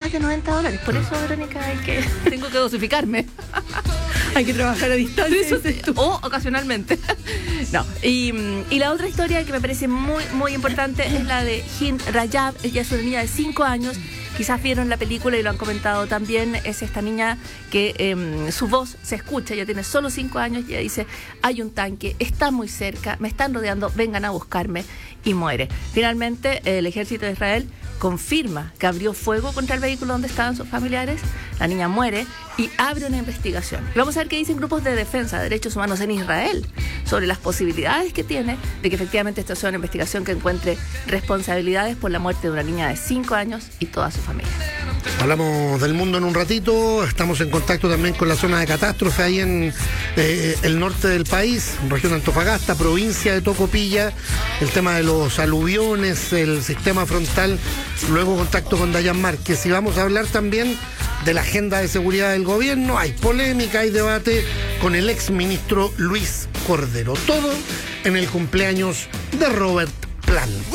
más de $90. Por eso, Verónica, tengo que dosificarme. Hay que trabajar a distancia. O ocasionalmente. No. Y la otra historia que me parece muy, muy importante es la de Hind Rajab. Ella es una niña de 5 años. Quizás vieron la película y lo han comentado también. Es esta niña que su voz se escucha. Ella tiene solo 5 años y ella dice: hay un tanque, está muy cerca, me están rodeando, vengan a buscarme, y muere. Finalmente, el ejército de Israel confirma que abrió fuego contra el vehículo donde estaban sus familiares. La niña muere y abre una investigación. Vamos a ver qué dicen grupos de defensa de derechos humanos en Israel sobre las posibilidades que tiene de que efectivamente esta sea una investigación que encuentre responsabilidades por la muerte de una niña de 5 años y toda su familia. Hablamos del mundo en un ratito. Estamos en contacto también con la zona de catástrofe ahí en el norte del país, región de Antofagasta, provincia de Tocopilla, el tema de los aluviones, el sistema frontal. Luego contacto con Dayan Márquez, y vamos a hablar también de la agenda de seguridad del gobierno. Hay polémica, hay debate con el exministro Luis Cordero. Todo en el cumpleaños de Robert Plant.